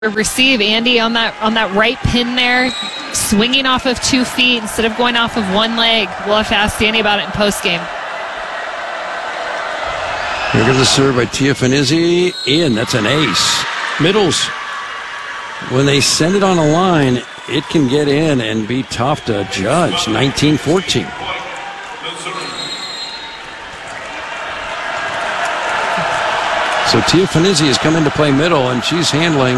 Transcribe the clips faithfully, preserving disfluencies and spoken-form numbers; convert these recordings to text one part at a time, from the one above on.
receive. Andy on that on that right pin there, swinging off of two feet instead of going off of one leg. We'll have to ask Danny about it in postgame. Here goes the serve by Tia Finizzi. In. That's an ace. Middles, when they send it on a line, it can get in and be tough to judge. nineteen fourteen. So Tia Finizzi has come in to play middle, and she's handling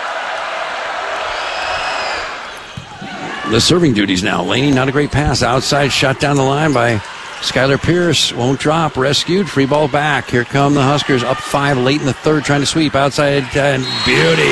the serving duties now. Laney, not a great pass. Outside shot down the line by Skylar Pierce. Won't drop. Rescued. Free ball back. Here come the Huskers up five late in the third, trying to sweep outside. And beauty.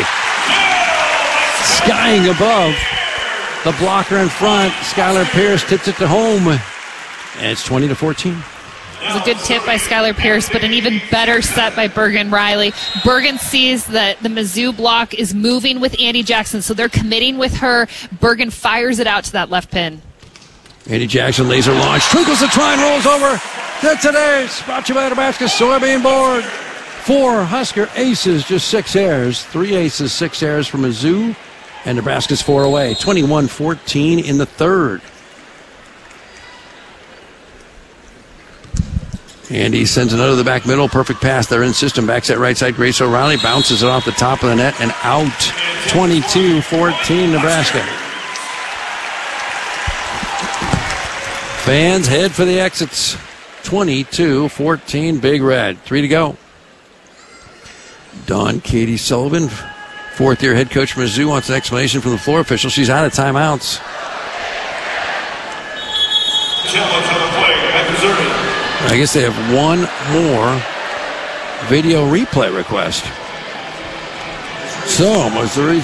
Skying above the blocker in front. Skylar Pierce tips it to home. And it's twenty to fourteen. It was a good tip by Skylar Pierce, but an even better set by Bergen Riley. Bergen sees that the Mizzou block is moving with Andy Jackson, so they're committing with her. Bergen fires it out to that left pin. Andy Jackson laser launch. Twinkles the twine, rolls over. That's an ace. Brought to you by Nebraska Soybean Board. Four Husker aces, just six errors. Three aces, six errors for Mizzou. And Nebraska's four away. twenty-one fourteen in the third. Andy sends another to the back middle. Perfect pass. They're in system. Backs that right side. Grace O'Reilly bounces it off the top of the net and out. twenty-two fourteen Nebraska. Fans head for the exits. twenty-two fourteen Big Red. Three to go. Dawn Katie Sullivan, fourth-year head coach from Mizzou, wants an explanation from the floor official. She's out of timeouts. Challenge on the play at Missouri. I guess they have one more video replay request. So, Missouri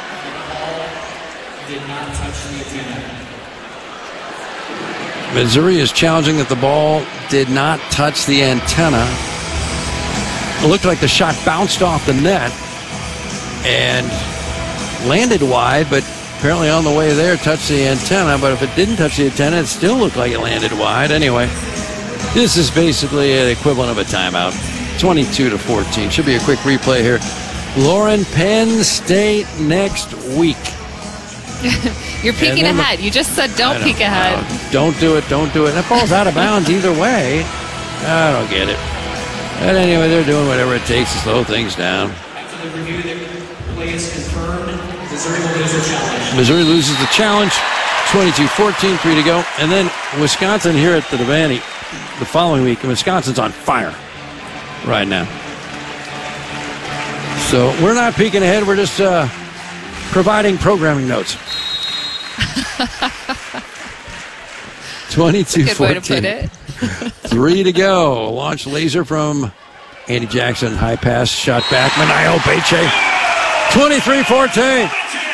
Missouri is challenging that the ball did not touch the antenna. It looked like the shot bounced off the net and landed wide, but apparently on the way there touched the antenna. But if it didn't touch the antenna, it still looked like it landed wide. Anyway, this is basically an equivalent of a timeout. twenty-two to fourteen. Should be a quick replay here. Lauren, Penn State next week. You're peeking ahead. You just said don't peek ahead. No, don't do it. Don't do it. That ball's out of bounds either way. I don't get it. But anyway, they're doing whatever it takes to slow things down. After the review, the play is confirmed. Missouri will lose the challenge. Missouri loses the challenge. twenty-two fourteen, three to go. And then Wisconsin here at the Devaney the following week. And Wisconsin's on fire right now. So we're not peeking ahead. We're just uh, providing programming notes. twenty-two fourteen. Good way to put it. Three to go. Launch laser from Andy Jackson. High pass. Shot back. Manayo Peche. twenty-three fourteen.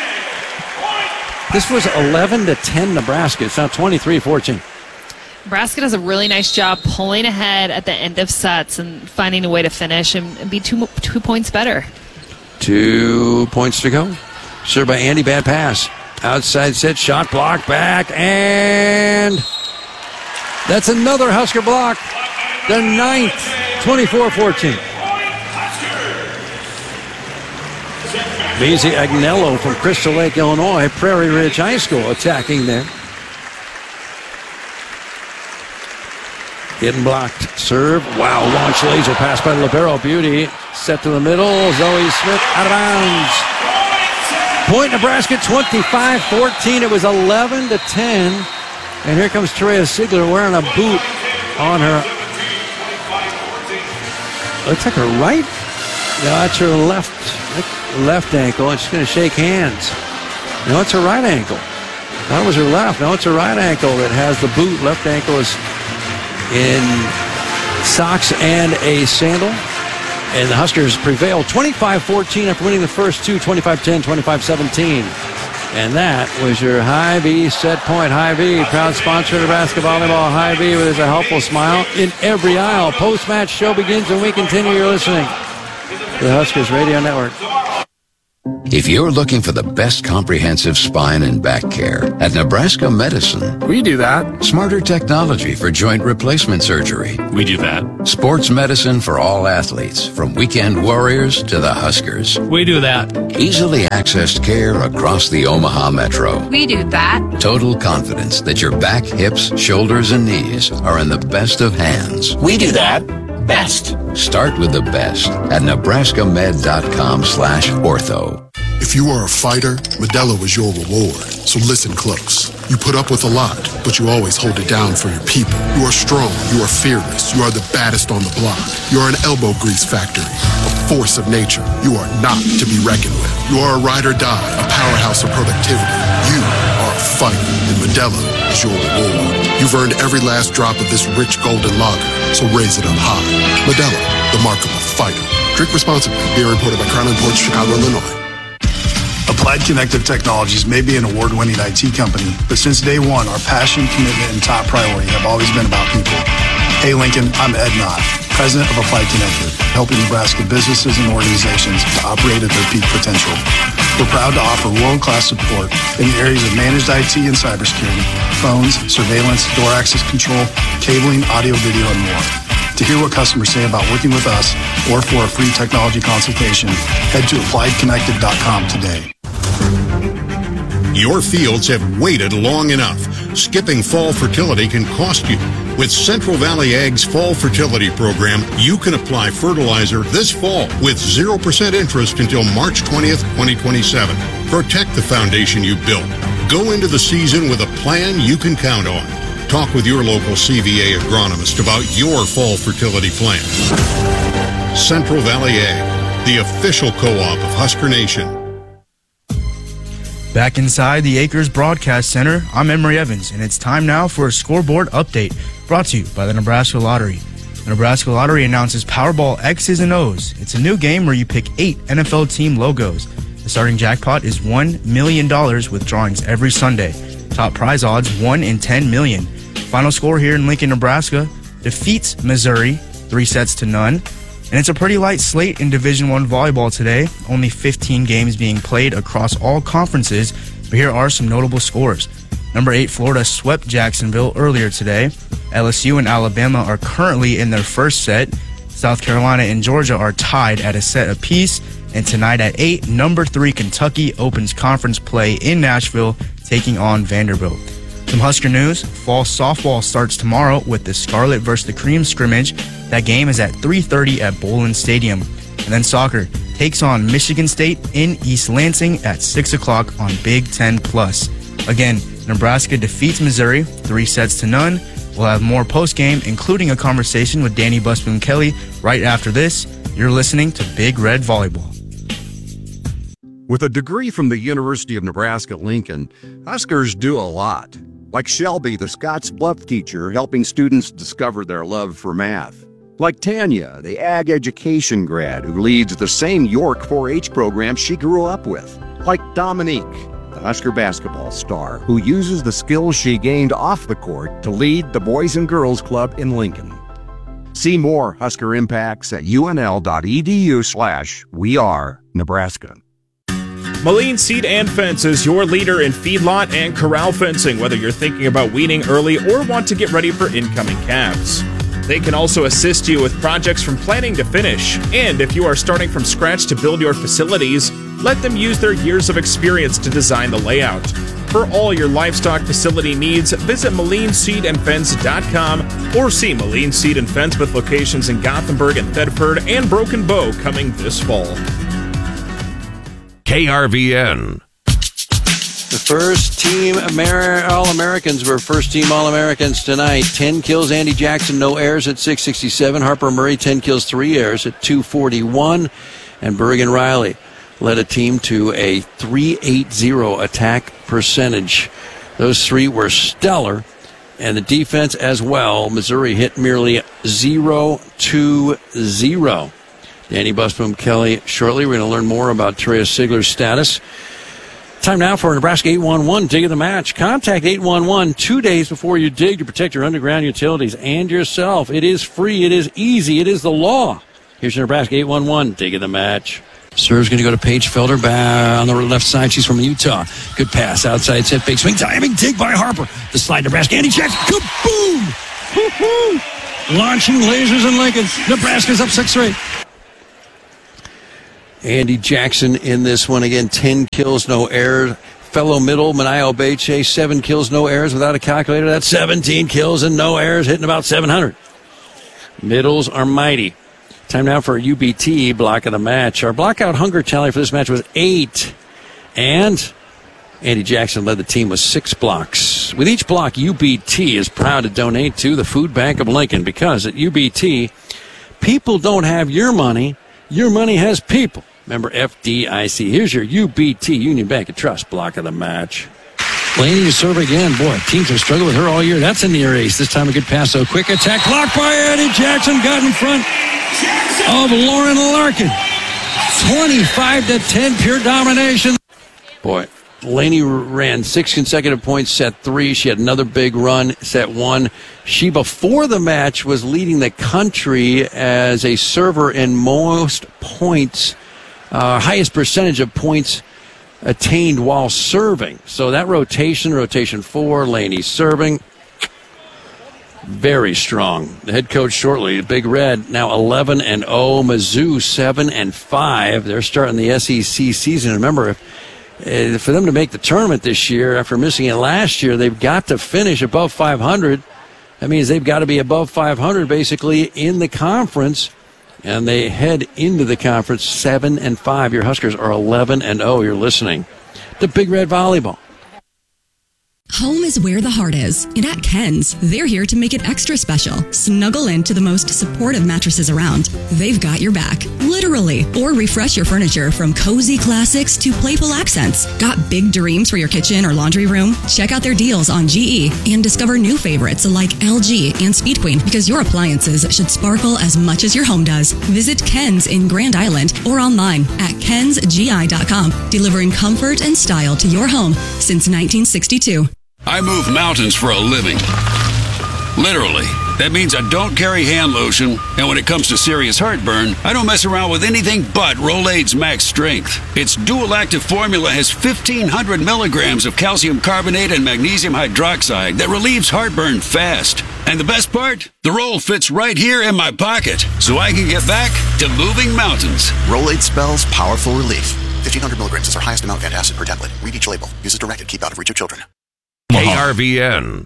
This was eleven to ten Nebraska. It's now twenty-three fourteen. Nebraska does a really nice job pulling ahead at the end of sets and finding a way to finish and, and be two, two points better. Two points to go. Served by Andy. Bad pass. Outside set. Shot block back. And that's another Husker block. Their ninth. twenty-four fourteen. Maisie Agnello from Crystal Lake, Illinois. Prairie Ridge High School attacking there. Getting blocked. Serve. Wow. Launch laser pass by Libero Beauty. Set to the middle. Zoe Smith out of bounds. Point Nebraska twenty-five fourteen. It was eleven to ten. And here comes Terea Sigler wearing a boot on her. Looks like her right. No, that's her left left ankle. And she's going to shake hands. No, it's her right ankle. That was her left. No, it's her right ankle that has the boot. Left ankle is in socks and a sandal. And the Huskers prevail twenty-five fourteen after winning the first two, twenty-five ten, twenty-five seventeen. And that was your Hy-Vee set point. Hy-Vee, proud sponsor of Nebraska Volleyball. Hy-Vee with a helpful smile in every aisle. Post-match show begins and we continue. You're listening to the Huskers Radio Network. If you're looking for the best comprehensive spine and back care, at Nebraska Medicine, we do that. Smarter technology for joint replacement surgery. We do that. Sports medicine for all athletes, from weekend warriors to the Huskers. We do that. Easily accessed care across the Omaha Metro. We do that. Total confidence that your back, hips, shoulders, and knees are in the best of hands. We do that. Best. Start with the best at nebraskamed.com slash ortho. If you are a fighter, Modelo is your reward. So listen close. You put up with a lot, but you always hold it down for your people. You are strong. You are fearless. You are the baddest on the block. You are an elbow grease factory, a force of nature. You are not to be reckoned with. You are a ride or die, a powerhouse of productivity. You are a fighter, and Modelo is your reward. You've earned every last drop of this rich golden lager, so raise it up high. Modelo, the mark of a fighter. Drink responsibly. Beer imported by Crown Imports, Chicago, Illinois. Applied Connective Technologies may be an award-winning I T company, but since day one, our passion, commitment, and top priority have always been about people. Hey Lincoln, I'm Ed Knott, President of Applied Connective, helping Nebraska businesses and organizations to operate at their peak potential. We're proud to offer world-class support in the areas of managed I T and cybersecurity, phones, surveillance, door access control, cabling, audio, video, and more. To hear what customers say about working with us or for a free technology consultation, head to applied connective dot com today. Your fields have waited long enough. Skipping fall fertility can cost you. With Central Valley Ag's Fall Fertility Program, you can apply fertilizer this fall with zero percent interest until March twentieth, twenty twenty-seven. Protect the foundation you built. Go into the season with a plan you can count on. Talk with your local C V A agronomist about your fall fertility plan. Central Valley Ag, the official co-op of Husker Nation. Back inside the Acres Broadcast Center, I'm Emory Evans, and it's time now for a scoreboard update brought to you by the Nebraska Lottery. The Nebraska Lottery announces Powerball X's and O's. It's a new game where you pick eight N F L team logos. The starting jackpot is one million dollars with drawings every Sunday. Top prize odds one in ten million. Final score here in Lincoln, Nebraska defeats Missouri three sets to none. And it's a pretty light slate in Division One volleyball today. Only fifteen games being played across all conferences. But here are some notable scores. Number eight, Florida swept Jacksonville earlier today. L S U and Alabama are currently in their first set. South Carolina and Georgia are tied at a set apiece. And tonight at eight, number three, Kentucky opens conference play in Nashville, taking on Vanderbilt. Some Husker news. Fall softball starts tomorrow with the Scarlet versus the Cream scrimmage. That game is at three thirty at Bolin Stadium. And then soccer takes on Michigan State in East Lansing at six o'clock on Big Ten Plus. Again, Nebraska defeats Missouri three sets to none. We'll have more post-game, including a conversation with Danny Busboom-Kelly right after this. You're listening to Big Red Volleyball. With a degree from the University of Nebraska-Lincoln, Huskers do a lot. Like Shelby, the Scotts Bluff teacher, helping students discover their love for math. Like Tanya, the ag education grad who leads the same York four H program she grew up with. Like Dominique, the Husker basketball star who uses the skills she gained off the court to lead the Boys and Girls Club in Lincoln. See more Husker impacts at unl.edu slash we are Nebraska. Moline Seed and Fence is your leader in feedlot and corral fencing, whether you're thinking about weaning early or want to get ready for incoming calves. They can also assist you with projects from planning to finish. And if you are starting from scratch to build your facilities, let them use their years of experience to design the layout. For all your livestock facility needs, visit moline seed and fence dot com or see Moline Seed and Fence with locations in Gothenburg and Thedford and Broken Bow coming this fall. K R V N. The first team Amer- All-Americans were first team All-Americans tonight. ten kills, Andy Jackson, no errors at six sixty-seven. Harper Murray, ten kills, three errors at two forty-one. And Bergen Riley led a team to a three eighty attack percentage. Those three were stellar. And the defense as well. Missouri hit merely zero two zero. Danny Busboom-Kelly shortly. We're going to learn more about Terea Sigler's status. Time now for Nebraska eight one one Dig of the Match. Contact eight one one two days before you dig to protect your underground utilities and yourself. It is free. It is easy. It is the law. Here's your Nebraska eight one one Dig of the Match. Serve's going to go to Paige Felder back on the left side. She's from Utah. Good pass. Outside set. Big swing. Diving dig by Harper. The slide. Nebraska. Andy Jackson. Kaboom! Woo-hoo! Launching lasers in Lincoln. Nebraska's up six three. Andy Jackson in this one again. ten kills, no errors. Fellow middle, Manio Beche, seven kills, no errors without a calculator. That's seventeen kills and no errors, hitting about seven hundred. Middles are mighty. Time now for a U B T block of the match. Our blockout hunger tally for this match was eight. And Andy Jackson led the team with six blocks. With each block, U B T is proud to donate to the Food Bank of Lincoln because at U B T, people don't have your money. Your money has people. Remember F D I C. Here's your U B T, Union Bank and Trust block of the match. Laney to serve again. Boy, teams have struggled with her all year. That's in the air ace. This time a good pass, so quick attack. Blocked by Andy Jackson. Got in front of Lauren Larkin. twenty-five to ten, pure domination. Boy, Laney ran six consecutive points, set three. She had another big run, set one. She, before the match, was leading the country as a server in most points, uh, highest percentage of points attained while serving. So that rotation, rotation four, Laney serving, very strong. The head coach shortly, Big Red, now eleven and oh. Mizzou seven and five. They're starting the S E C season. Remember, if, uh, for them to make the tournament this year after missing it last year, they've got to finish above five hundred. That means they've got to be above five hundred basically in the conference. And they head into the conference seven and five. Your Huskers are eleven and oh. You're listening to Big Red Volleyball. Home is where the heart is, and at Ken's, they're here to make it extra special. Snuggle into the most supportive mattresses around. They've got your back, literally. Or refresh your furniture from cozy classics to playful accents. Got big dreams for your kitchen or laundry room? Check out their deals on G E and discover new favorites like L G and Speed Queen, because your appliances should sparkle as much as your home does. Visit Ken's in Grand Island or online at kens g i dot com, delivering comfort and style to your home since nineteen sixty-two. I move mountains for a living. Literally. That means I don't carry hand lotion, and when it comes to serious heartburn, I don't mess around with anything but Rolaids Max Strength. Its dual-active formula has fifteen hundred milligrams of calcium carbonate and magnesium hydroxide that relieves heartburn fast. And the best part? The roll fits right here in my pocket, so I can get back to moving mountains. Rolaids spells powerful relief. fifteen hundred milligrams is our highest amount of antacid per tablet. Read each label. Use as directed. Keep out of reach of children. K R V N.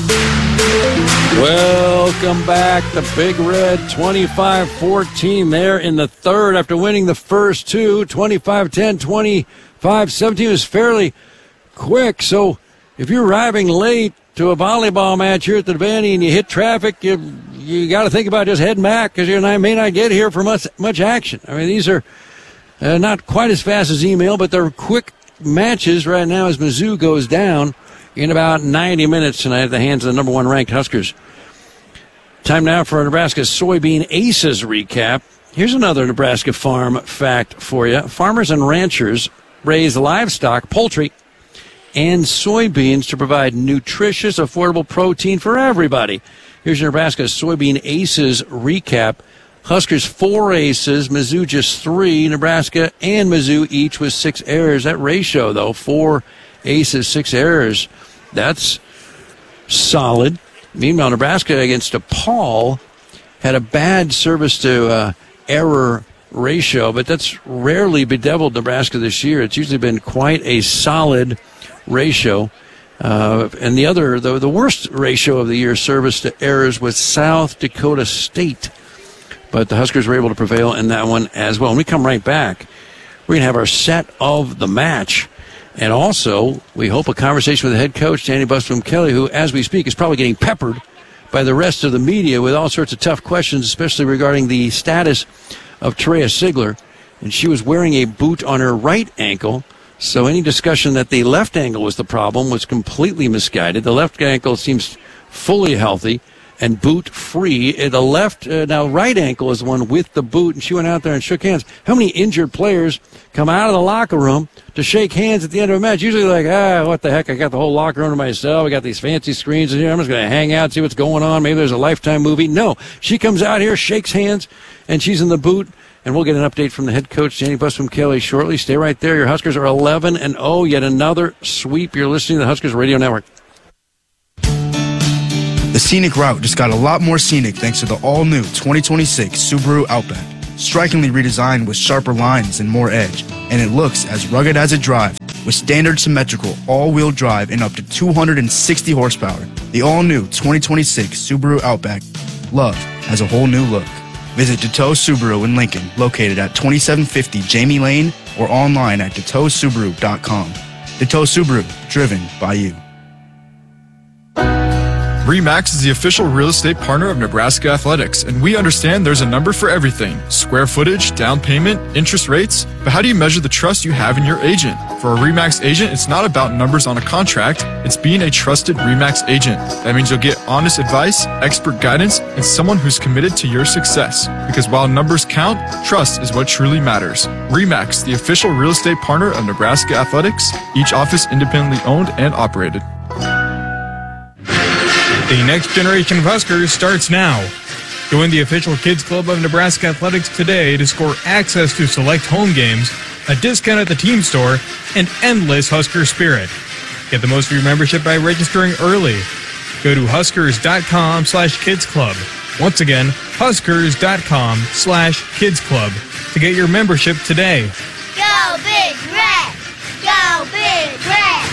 Welcome back. The Big Red twenty-five fourteen there in the third after winning the first two. twenty-five ten, twenty-five seventeen was fairly quick. So if you're arriving late to a volleyball match here at the Devaney and you hit traffic, you you got to think about just heading back because you may not get here for much, much action. I mean, these are uh, not quite as fast as email, but they're quick matches right now as Mizzou goes down in about ninety minutes tonight at the hands of the number one ranked Huskers. Time now for a Nebraska Soybean Aces recap. Here's another Nebraska farm fact for you. Farmers and ranchers raise livestock, poultry, and soybeans to provide nutritious, affordable protein for everybody. Here's your Nebraska Soybean Aces recap. Huskers four aces, Mizzou just three. Nebraska and Mizzou each with six errors. That ratio, though, four aces, six errors. That's solid. Meanwhile, Nebraska against DePaul had a bad service to uh, error ratio, but that's rarely bedeviled Nebraska this year. It's usually been quite a solid ratio. Uh, and the other, the, the worst ratio of the year, service to errors, was South Dakota State. But the Huskers were able to prevail in that one as well. When we come right back, we're going to have our set of the match. And also, we hope a conversation with the head coach, Danny Busboom Kelly, who, as we speak, is probably getting peppered by the rest of the media with all sorts of tough questions, especially regarding the status of Terea Sigler. And she was wearing a boot on her right ankle, so any discussion that the left ankle was the problem was completely misguided. The left ankle seems fully healthy and boot-free. The left, uh, now right ankle is the one with the boot, and she went out there and shook hands. How many injured players come out of the locker room to shake hands at the end of a match? Usually like, ah, what the heck, I got the whole locker room to myself. I got these fancy screens in here. I'm just going to hang out, see what's going on. Maybe there's a Lifetime movie. No, she comes out here, shakes hands, and she's in the boot And we'll get an update from the head coach, Danny Busby Kelly, shortly. Stay right there. Your Huskers are eleven and oh, yet another sweep. You're listening to the Huskers Radio Network. The scenic route just got a lot more scenic thanks to the all-new twenty twenty-six Subaru Outback. Strikingly redesigned with sharper lines and more edge, and it looks as rugged as it drives with standard symmetrical all-wheel drive and up to two hundred sixty horsepower. The all-new twenty twenty-six Subaru Outback. Love has a whole new look. Visit Deteau Subaru in Lincoln, located at twenty-seven fifty Jamie Lane, or online at deteau subaru dot com. Deteau Subaru, driven by you. RE/MAX is the official real estate partner of Nebraska Athletics, and we understand there's a number for everything. Square footage, down payment, interest rates. But how do you measure the trust you have in your agent? For a RE/MAX agent, it's not about numbers on a contract. It's being a trusted RE/MAX agent. That means you'll get honest advice, expert guidance, and someone who's committed to your success. Because while numbers count, trust is what truly matters. RE/MAX, the official real estate partner of Nebraska Athletics, each office independently owned and operated. The next generation of Huskers starts now. Join the official Kids Club of Nebraska Athletics today to score access to select home games, a discount at the team store, and endless Husker spirit. Get the most for your membership by registering early. Go to huskers.com slash kids club. Once again, huskers.com slash kids club to get your membership today. Go Big Red! Go Big Red!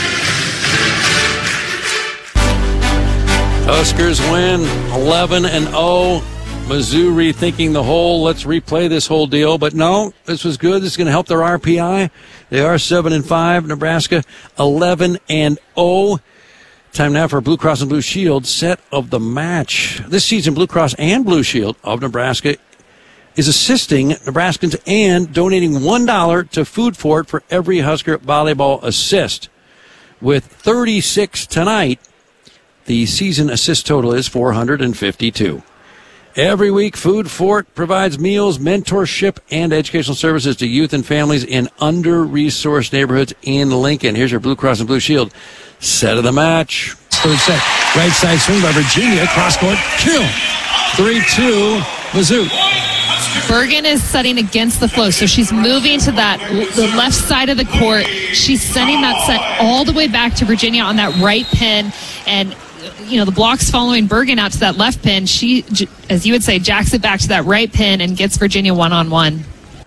Huskers win eleven and oh. Mizzou rethinking the whole, let's replay this whole deal. But no, this was good. This is going to help their R P I. They are seven and five. Nebraska eleven and oh. Time now for Blue Cross and Blue Shield set of the match. This season, Blue Cross and Blue Shield of Nebraska is assisting Nebraskans and donating one dollar to Food For It for every Husker volleyball assist. With thirty-six tonight, the season assist total is four hundred fifty-two. Every week, Food For It provides meals, mentorship, and educational services to youth and families in under-resourced neighborhoods in Lincoln. Here's your Blue Cross and Blue Shield set of the match. Third set. Right side swing by Virginia. Cross court. Kill. three two. Mizzou. Bergen is setting against the flow, so she's moving to that the left side of the court. She's sending that set all the way back to Virginia on that right pin, and you know the block's following Bergen out to that left pin. She, as you would say, jacks it back to that right pin and gets Virginia one-on-one.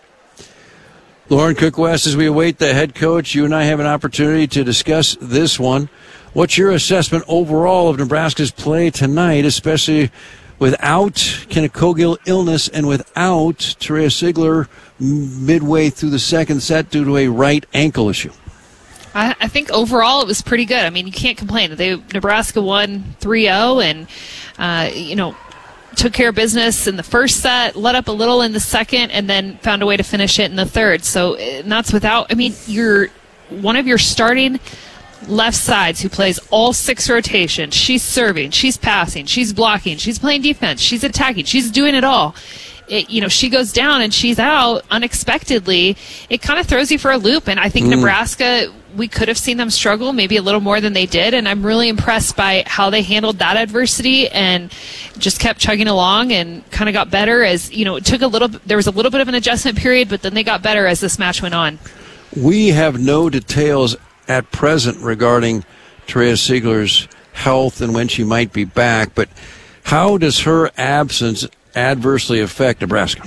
Lauren Cook-West, as we await the head coach, you and I have an opportunity to discuss this one. What's your assessment overall of Nebraska's play tonight, especially without Kenneth Cogill illness and without Terea Sigler midway through the second set due to a right ankle issue? I, I think overall it was pretty good. I mean, you can't complain. They Nebraska won three oh and, uh, you know, took care of business in the first set, let up a little in the second, and then found a way to finish it in the third. So and that's without, I mean, you're one of your starting left sides who plays all six rotations. She's serving, she's passing, she's blocking, she's playing defense, she's attacking, she's doing it all. It, you know, she goes down and she's out unexpectedly. It kind of throws you for a loop, and I think mm. Nebraska, we could have seen them struggle maybe a little more than they did, and I'm really impressed by how they handled that adversity and just kept chugging along and kind of got better as, you know, it took a little, there was a little bit of an adjustment period, but then they got better as this match went on. We have no details at present regarding Terea Sigler's health and when she might be back, but how does her absence adversely affect Nebraska?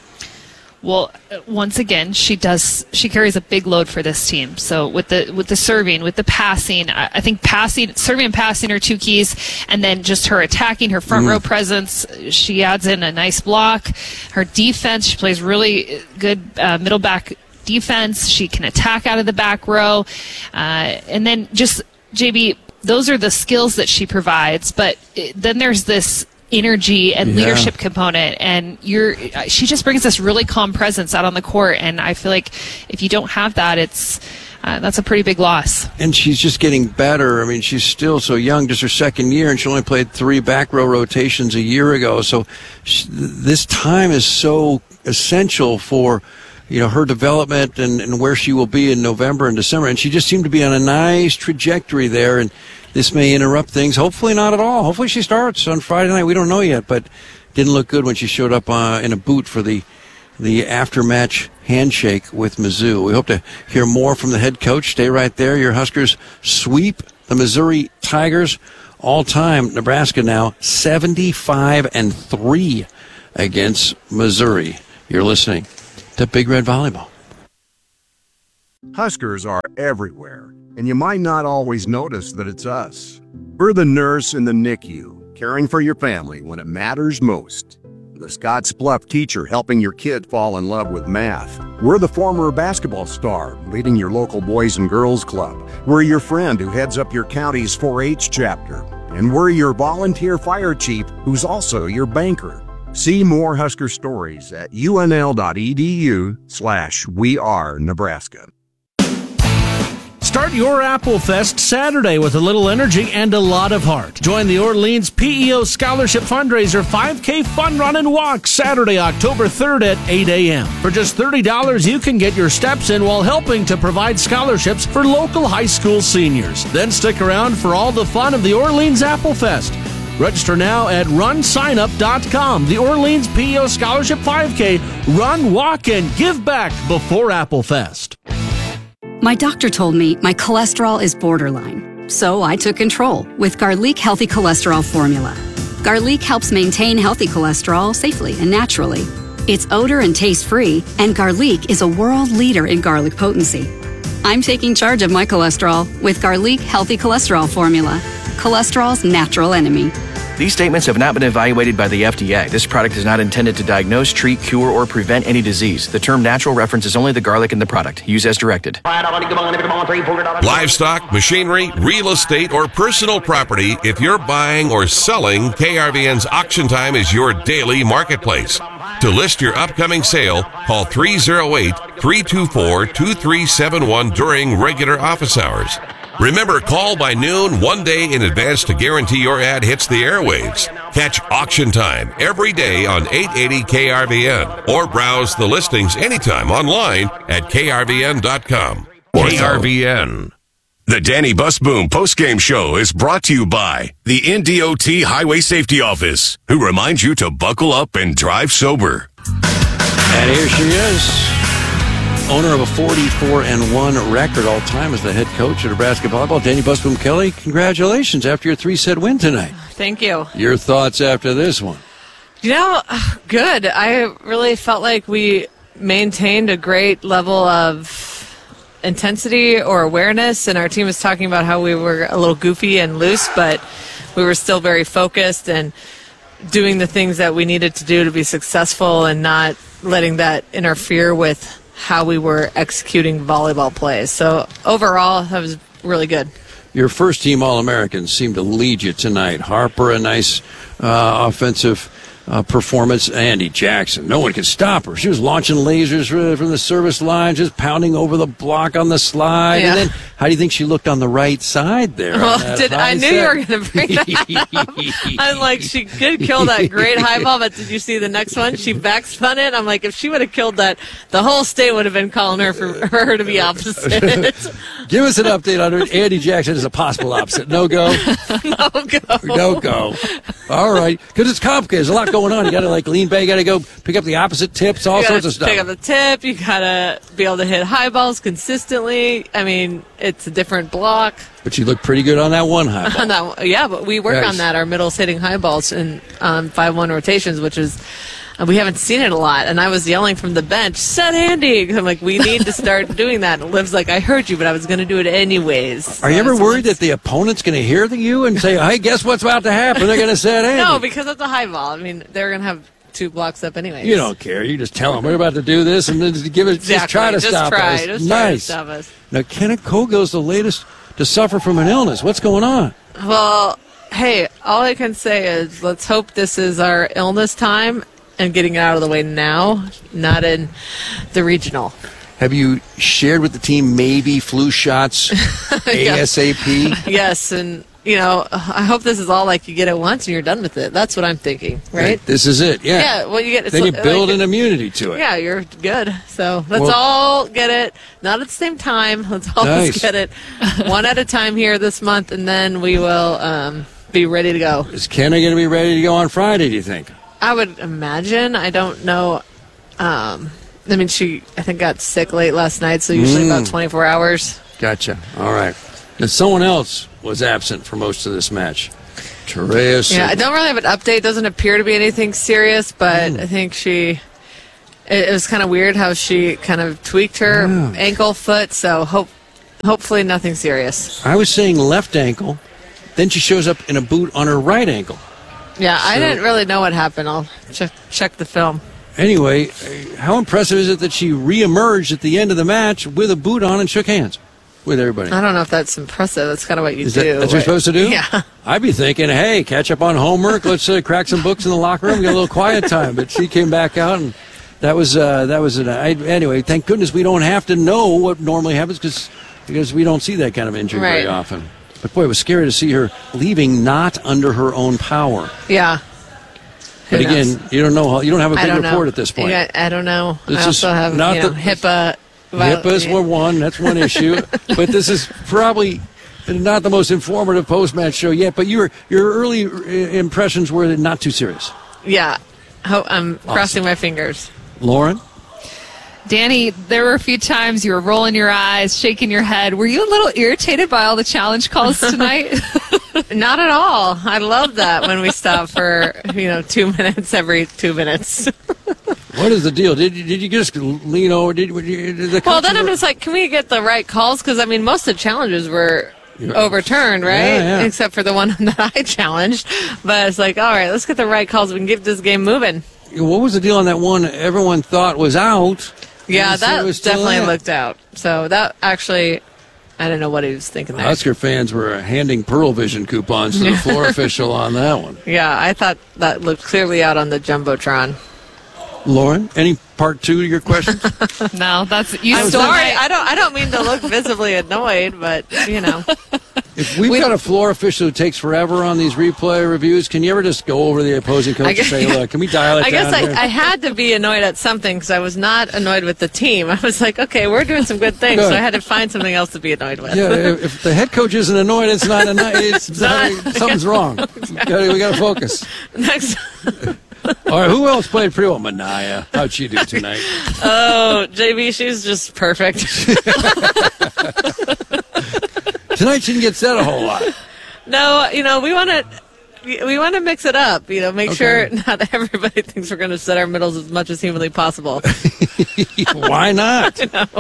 Well, once again, she does. She carries a big load for this team. So with the with the serving, with the passing, I, I think passing, serving, and passing are two keys, and then just her attacking, her front mm. row presence. She adds in a nice block. Her defense, she plays really good uh, middle back defense. She can attack out of the back row, uh, and then just J B. Those are the skills that she provides. But it, then there's this energy and yeah. leadership component, and you're she just brings this really calm presence out on the court, and I feel like if you don't have that, it's uh, that's a pretty big loss. And she's just getting better. I mean, she's still so young, just her second year, and she only played three back row rotations a year ago, so she, this time is so essential for, you know, her development and, and where she will be in November and December, and she just seemed to be on a nice trajectory there, and this may interrupt things. Hopefully not at all. Hopefully she starts on Friday night. We don't know yet, but didn't look good when she showed up uh, in a boot for the the after-match handshake with Mizzou. We hope to hear more from the head coach. Stay right there. Your Huskers sweep the Missouri Tigers. All-time, Nebraska now seventy-five and three against Missouri. You're listening to Big Red Volleyball. Huskers are everywhere, and you might not always notice that it's us. We're the nurse in the N I C U, caring for your family when it matters most. The Scotts Bluff teacher helping your kid fall in love with math. We're the former basketball star leading your local boys and girls club. We're your friend who heads up your county's four H chapter. And we're your volunteer fire chief who's also your banker. See more Husker stories at unl.edu slash we are Nebraska. Start your Apple Fest Saturday with a little energy and a lot of heart. Join the Orleans P E O Scholarship Fundraiser five K Fun Run and Walk Saturday, October third at eight a.m. For just thirty dollars, you can get your steps in while helping to provide scholarships for local high school seniors. Then stick around for all the fun of the Orleans Apple Fest. Register now at run sign up dot com. The Orleans P E O Scholarship five K. Run, walk, and give back before Apple Fest. My doctor told me my cholesterol is borderline, so I took control with Garlic Healthy Cholesterol Formula. Garlic helps maintain healthy cholesterol safely and naturally. It's odor and taste-free, and Garlic is a world leader in garlic potency. I'm taking charge of my cholesterol with Garlic Healthy Cholesterol Formula, cholesterol's natural enemy. These statements have not been evaluated by the F D A. This product is not intended to diagnose, treat, cure, or prevent any disease. The term natural references only the garlic in the product. Use as directed. Livestock, machinery, real estate, or personal property. If you're buying or selling, K R V N's Auction Time is your daily marketplace. To list your upcoming sale, call three oh eight, three two four, two three seven one during regular office hours. Remember, call by noon one day in advance to guarantee your ad hits the airwaves. Catch Auction Time every day on eight eighty K R V N or browse the listings anytime online at K R V N dot com. K R V N. The Danny Busboom postgame show is brought to you by the N D O T Highway Safety Office, who reminds you to buckle up and drive sober. And here she is. Owner of a forty-four and one record all time as the head coach of Nebraska volleyball, Danny Busboom Kelly. Congratulations after your three-set win tonight. Thank you. Your thoughts after this one? You know, good. I really felt like we maintained a great level of intensity or awareness, and our team was talking about how we were a little goofy and loose, but we were still very focused and doing the things that we needed to do to be successful and not letting that interfere with how we were executing volleyball plays. So overall, that was really good. Your first team All-Americans seemed to lead you tonight. Harper, a nice uh, offensive uh, performance. Andy Jackson, no one could stop her. She was launching lasers from the service line, just pounding over the block on the slide. Yeah. And then, how do you think she looked on the right side there? Well, did, I knew set? You were going to bring that up. I'm like, she did kill that great high ball, but did you see the next one? She backspun it. I'm like, if she would have killed that, the whole state would have been calling her for, for her to be opposite. Give us an update on her. Andy Jackson is a possible opposite. No go? No go. No go. All right. Because it's complicated. There's a lot going on. You got to like lean back. You got to go pick up the opposite tips, all sorts of stuff. Pick up the tip. You got to be able to hit high balls consistently. I mean, it's a different block. But you look pretty good on that one high ball. On that, yeah, but we work Nice. on that. Our middle's hitting high balls in um, five one rotations, which is, uh, we haven't seen it a lot. And I was yelling from the bench, set Andy. 'Cause I'm like, we need to start doing that. And Liv's like, I heard you, but I was going to do it anyways. Are you ever So worried that the opponent's going to hear the, you and say, hey, guess what's about to happen? They're going to set Andy. No, because it's a high ball. I mean, they're going to have two blocks up anyways. You don't care. You just tell them we're about to do this and then just give it. Exactly. Just try to Just stop try. us. Just try to nice. stop us. Now, Kenneth Cogill's the latest to suffer from an illness. What's going on? Well, hey, all I can say is let's hope this is our illness time and getting it out of the way now, not in the regional. Have you shared with the team maybe flu shots ASAP? Yes, and, you know, I hope this is all like you get it once and you're done with it. That's what I'm thinking, right? This is it, yeah. Yeah, well, you get it's Then you like- build like- an immunity to it. Yeah, you're good. So let's Well- all get it, not at the same time. Let's all Nice. just get it one at a time here this month, and then we will um, be ready to go. Is Kenna going to be ready to go on Friday, do you think? I would imagine. I don't know Um, I mean, she, I think, got sick late last night, so usually Mm. about twenty-four hours. Gotcha. All right. Now, someone else was absent for most of this match. Terea Yeah, I don't really have an update. Doesn't appear to be anything serious, but I think she. It, it was kind of weird how she kind of tweaked her Yeah. ankle, foot. So hope, hopefully nothing serious. I was saying left ankle, then she shows up in a boot on her right ankle. Yeah, I So- didn't really know what happened. I'll check check the film. Anyway, uh, how impressive is it that she reemerged at the end of the match with a boot on and shook hands with everybody? I don't know if that's impressive. That's kind of what you Is do. that, that's what you're right? supposed to do? Yeah. I'd be thinking, hey, catch up on homework. Let's uh, crack some books in the locker room, get a little quiet time. But she came back out, and that was uh, that was an. I, anyway, thank goodness we don't have to know what normally happens because because we don't see that kind of injury very Right. often. But boy, it was scary to see her leaving not under her own power. Yeah. But Who again, knows? you don't know. how- You don't have a I big don't report know. at this point. Yeah, I don't know. This I is also have not you know, the- HIPAA. HIPAA's were one. That's one issue. But this is probably not the most informative post-match show yet. But your your early uh, impressions were not too serious. Yeah. Ho- I'm crossing my fingers. Lauren? Danny, there were a few times you were rolling your eyes, shaking your head. Were you a little irritated by all the challenge calls tonight? Not at all. I love that when we stop for, you know, two minutes every two minutes. What is the deal? Did you, did you just, you know, did, did, you, did the Well, then coaches- I'm just like, can we get the right calls? Because, I mean, most of the challenges were Yeah. overturned, right? Yeah, yeah. Except for the one that I challenged. But it's like, all right, let's get the right calls. We can get this game moving. What was the deal on that one everyone thought was out? Yeah, And so it that was still definitely in. looked out. So that actually, I don't know what he was thinking there. Husker fans were handing Pearl Vision coupons to the floor official on that one. Yeah, I thought that looked clearly out on the Jumbotron. Lauren, any part two to your question? No, that's you I'm stole sorry. my- I don't. I don't mean to look visibly annoyed, but you know. If we've got a floor official who takes forever on these replay reviews, can you ever just go over the opposing coach I and guess- say, look, can we dial it I down guess here? I, I had to be annoyed at something because I was not annoyed with the team. I was like, okay, we're doing some good things, Good. so I had to find something else to be annoyed with. Yeah, if, if the head coach isn't annoyed, it's not annoyed. It's not, something's wrong. We gotta, we got to focus. Next. All right, who else played pretty well? Manaya. How'd she do tonight? Oh, J B, she's just perfect. Tonight she didn't get said a whole lot. No, you know, we want to. We want to mix it up, you know, make Okay. sure not everybody thinks we're going to set our middles as much as humanly possible. Why not? I know.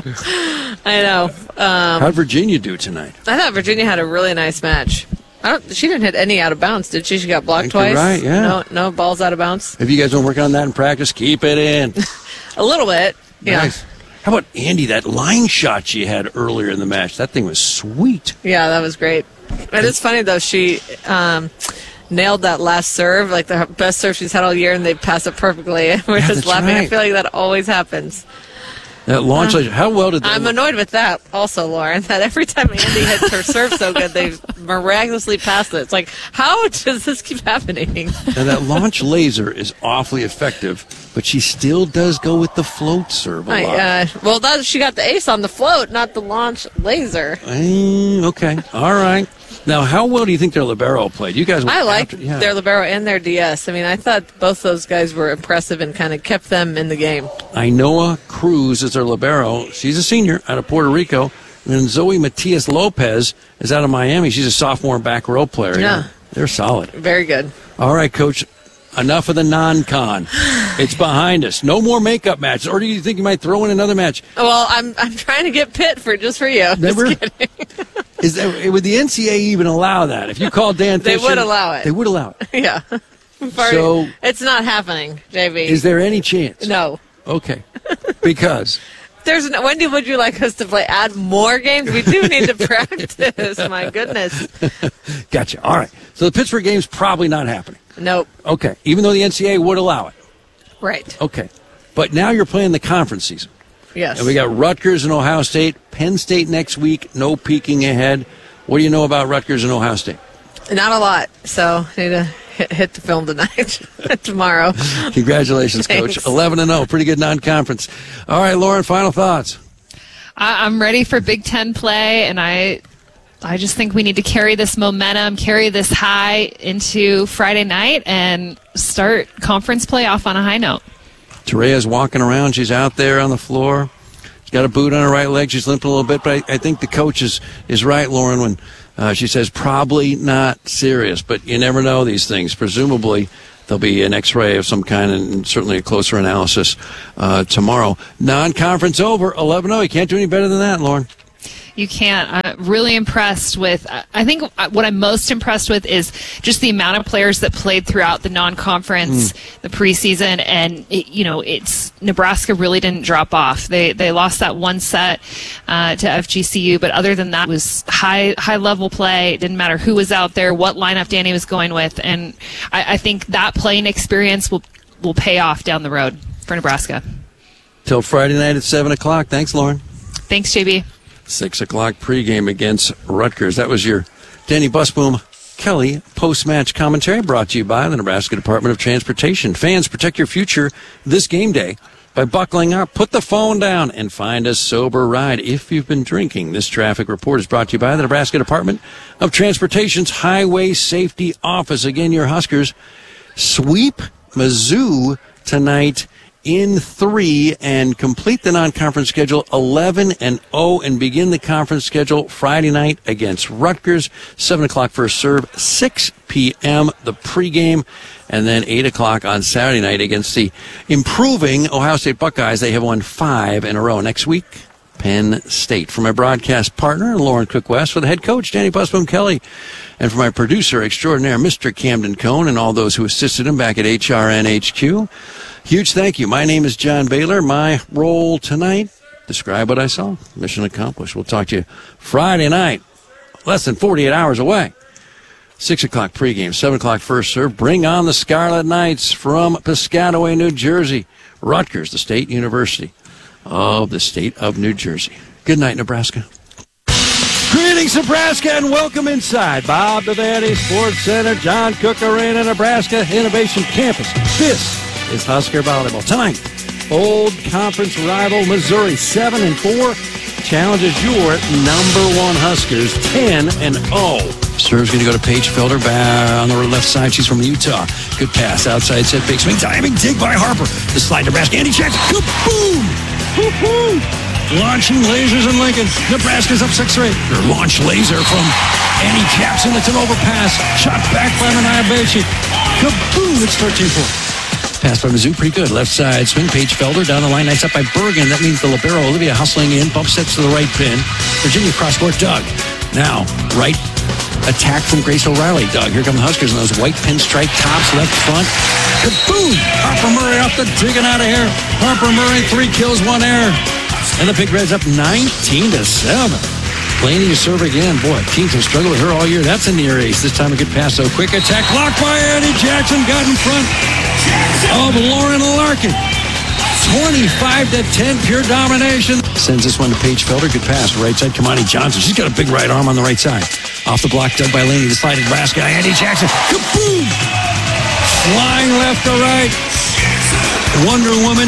I know. Um, How'd Virginia do tonight? I thought Virginia had a really nice match. I don't. She didn't hit any out of bounds, did she? She got blocked think you're twice. right, yeah. No, no balls out of bounds. Have you guys been working on that in practice? Keep it in. A little bit. Yeah. Nice. How about Andy, that line shot she had earlier in the match? That thing was sweet. Yeah, that was great. It is funny though. She um, nailed that last serve, like the best serve she's had all year, and they passed it perfectly. We're Yeah, just that's laughing. I right. feel like that always happens. That launch, Uh, how well did that I'm look? annoyed with that also, Lauren, that every time Andy hits her serve so good, they miraculously pass it. It's like, how does this keep happening? Now, that launch laser is awfully effective, but she still does go with the float serve a I, lot. uh, well, that, she got the ace on the float, not the launch laser. Mm, okay, all right. Now, how well do you think their libero played? You guys, were I like after- yeah. their libero and their D S. I mean, I thought both those guys were impressive and kind of kept them in the game. Inoa Cruz is their libero. She's a senior out of Puerto Rico. And then Zoe Matias Lopez is out of Miami. She's a sophomore back row player. Yeah. They're solid. Very good. All right, Coach. Enough of the non-con. It's behind us. No more makeup matches. Or do you think you might throw in another match? Well, I'm I'm trying to get Pitt for just for you. Just Never? kidding. Is that, would the N C A A even allow that? If you call Dan They Fisher, would allow it. They would allow it. Yeah. For- So- it's not happening, J B. Is there any chance? No. Okay. Because There's no, when do would you like us to play? Add more games? We do need to practice. My goodness. gotcha. All right. So the Pittsburgh game's probably not happening. Nope. Okay. Even though the N C A A would allow it. Right. Okay. But now you're playing the conference season. Yes. And we got Rutgers and Ohio State, Penn State next week, no peeking ahead. What do you know about Rutgers and Ohio State? Not a lot. So need to hit, hit the film tonight, tomorrow. Congratulations, Coach. Thanks. eleven and oh. Pretty good non-conference. All right, Lauren, final thoughts. I, I'm ready for Big Ten play, and I, I just think we need to carry this momentum, carry this high into Friday night, and start conference play off on a high note. Terea's walking around. She's out there on the floor. She's got a boot on her right leg. She's limping a little bit, but I, I think the coach is, is right, Lauren, when uh, she says probably not serious, but you never know these things. Presumably, there'll be an x-ray of some kind and certainly a closer analysis uh, tomorrow. Non-conference over, eleven oh. You can't do any better than that, Lauren. You can't. I'm really impressed with, I think what I'm most impressed with is just the amount of players that played throughout the non-conference, mm. the preseason, and, it, you know, it's Nebraska really didn't drop off. They they lost that one set uh, to F G C U, but other than that, it was high, high-level play. It didn't matter who was out there, what lineup Danny was going with, and I, I think that playing experience will, will pay off down the road for Nebraska. Till Friday night at seven o'clock. Thanks, Lauren. Thanks, J B. Six o'clock pregame against Rutgers. That was your Danny Busboom Kelly post-match commentary, brought to you by the Nebraska Department of Transportation. Fans, protect your future this game day by buckling up. Put the phone down and find a sober ride if you've been drinking. This traffic report is brought to you by the Nebraska Department of Transportation's Highway Safety Office. Again, your Huskers sweep Mizzou tonight in three and complete the non-conference schedule eleven and oh and begin the conference schedule Friday night against Rutgers. seven o'clock first serve, six p.m. the pregame, and then eight o'clock on Saturday night against the improving Ohio State Buckeyes. They have won five in a row. Next week, Penn State. For my broadcast partner, Lauren Cook West, for the head coach, Danny Busboom Kelly, and for my producer extraordinaire, Mister Camden Cohn, and all those who assisted him back at H R N H Q, huge thank you. My name is John Baylor. My role tonight, describe what I saw. Mission accomplished. We'll talk to you Friday night, less than forty-eight hours away. six o'clock pregame, seven o'clock first serve. Bring on the Scarlet Knights from Piscataway, New Jersey. Rutgers, the state university of the state of New Jersey. Good night, Nebraska. Greetings, Nebraska, and welcome inside Bob Devaney Sports Center, John Cook Arena, Nebraska Innovation Campus. This is Husker volleyball. Tonight, old conference rival Missouri, seven and four, challenges your number one Huskers, ten and oh. Serve's going to go to Paige Felder on the left side. She's from Utah. Good pass. Outside set. Big swing. Diving dig by Harper. The slide Nebraska. Andy Jackson. Kaboom! Woo-hoo! Launching lasers in Lincoln. Nebraska's up six three. Their launch laser from Andy Jackson. It's an overpass. Shot back by Mania Beche. Kaboom! It's thirteen four. Pass by Mizzou, pretty good. Left side swing. Paige Felder down the line. Nice up by Bergen. That means the libero Olivia hustling in. Bump sets to the right pin. Virginia cross court. Doug. Now, right attack from Grace O'Reilly. Doug, here come the Huskers in those white pinstripe tops, left front. Kaboom! Harper Murray up the digging out of here. Harper Murray, three kills, one error. And the Big Reds up nineteen to seven. Blaney to serve again. Boy, teams have struggled with her all year. That's a near ace. This time a good pass, though. Quick attack. Blocked by Andy Jackson. Got in front of Lauren Larkin. twenty-five to ten, pure domination. Sends this one to Paige Felder. Good pass. Right side, Kamani Johnson. She's got a big right arm on the right side. Off the block, dug by Laney. The slide to Nebraska. Andy Jackson. Kaboom! Flying left to right. Wonder Woman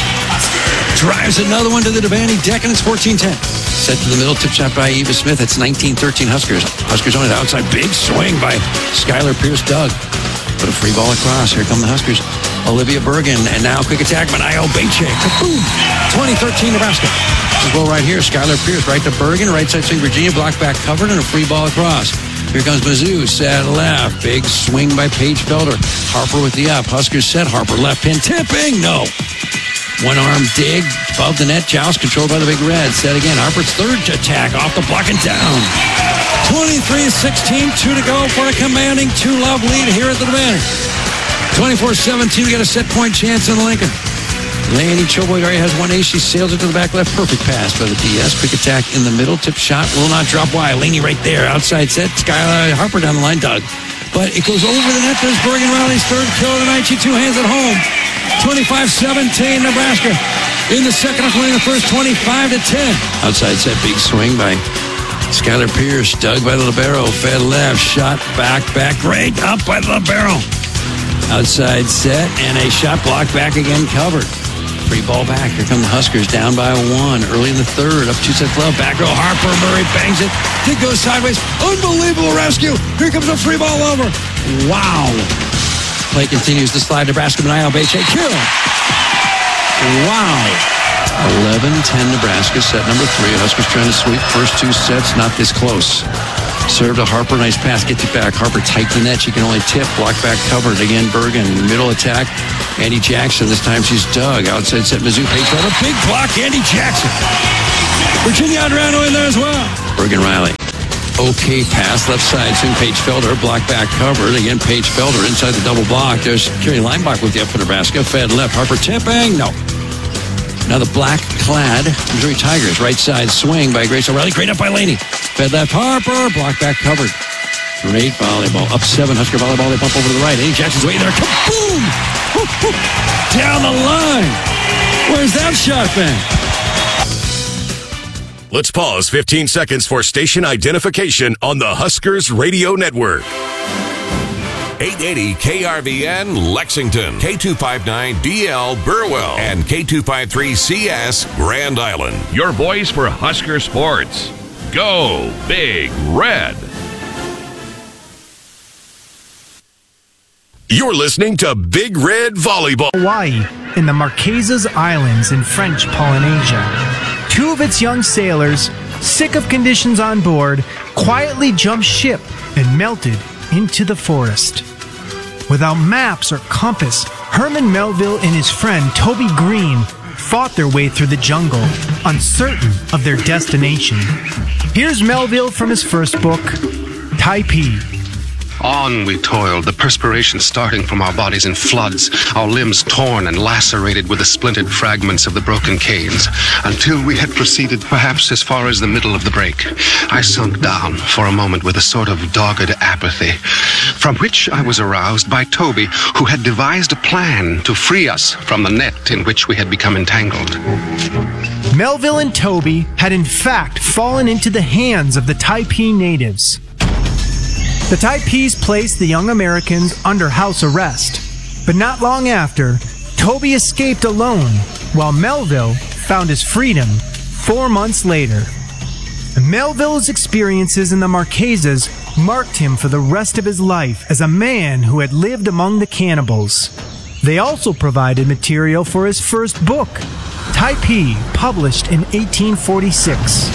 drives another one to the Devaney deck, and it's fourteen ten. Set to the middle, tip shot by Eva Smith. It's nineteen thirteen Huskers. Huskers on it outside. Big swing by Skylar Pierce Doug. Put a free ball across. Here come the Huskers. Olivia Bergen, and now quick attack, Mania Beche. Kaboom! twenty thirteen Nebraska. This ball right here, Skylar Pierce, right to Bergen, right side swing, Virginia, block back covered, and a free ball across. Here comes Mizzou, set left, big swing by Paige Felder. Harper with the up, Huskers set, Harper left pin, tipping, no. One arm dig, above the net, joust, controlled by the Big Red. Set again, Harper's third attack, off the block and down. twenty-three sixteen, two to go for a commanding two-love lead here at the Devaney. twenty-four seventeen, we got a set point chance in Lincoln. Laney Choboy already has one ace. She sails it to the back left. Perfect pass by the D S. Quick attack in the middle. Tip shot. Will not drop wide. Laney right there. Outside set. Skylar Harper down the line. Doug. But it goes over the net. There's Bergen Riley's third kill of the night. She two hands at home. twenty-five seventeen Nebraska. In the second, winning the first twenty-five to ten. Outside set. Big swing by Skylar Pierce. Dug by the libero. Fed left. Shot back. Back. Great. Up by the libero. Outside set, and a shot blocked back again, covered. Free ball back. Here come the Huskers, down by one. Early in the third, up two sets love. Back row, Harper Murray bangs it. Dig goes sideways. Unbelievable rescue. Here comes a free ball over. Wow. Play continues to slide. Nebraska, Mania Beche, kill. Wow. eleven ten Nebraska, set number three. Huskers trying to sweep first two sets, not this close. Serve to Harper, nice pass, gets it back. Harper tight to net, she can only tip. Block back covered, again Bergen, middle attack. Andy Jackson, this time she's dug. Outside set, Mizzou, Paige Felder, big block, Andy Jackson. Virginia Adrano in there as well. Bergen Riley. Okay pass, left side, soon Paige Felder, block back covered. Again, Paige Felder inside the double block. There's Kerry Leinbach with the up for Nebraska. Fed left, Harper tipping, no. Now the black-clad Missouri Tigers, right side swing by Grace O'Reilly. Great up by Laney. Fed left, Harper, block back covered. Great volleyball. Up seven, Husker volleyball. They bump over to the right. Andy Jackson's way there. Kaboom! Down the line. Where's that shot been? Let's pause fifteen seconds for station identification on the Huskers Radio Network. eight eighty K R V N Lexington, K two fifty-nine D L Burwell, and K two fifty-three C S Grand Island. Your voice for Husker sports. Go Big Red. You're listening to Big Red Volleyball. Hawaii in the Marquesas Islands in French Polynesia. Two of its young sailors, sick of conditions on board, quietly jumped ship and melted into the forest. Without maps or compass, Herman Melville and his friend Toby Green fought their way through the jungle, uncertain of their destination. Here's Melville from his first book, Typee. On we toiled, the perspiration starting from our bodies in floods, our limbs torn and lacerated with the splintered fragments of the broken canes, until we had proceeded perhaps as far as the middle of the break. I sunk down for a moment with a sort of dogged apathy, from which I was aroused by Toby, who had devised a plan to free us from the net in which we had become entangled. Melville and Toby had in fact fallen into the hands of the Typee natives. The Typees placed the young Americans under house arrest, but not long after, Toby escaped alone, while Melville found his freedom four months later. Melville's experiences in the Marquesas marked him for the rest of his life as a man who had lived among the cannibals. They also provided material for his first book, Typee, published in eighteen forty-six.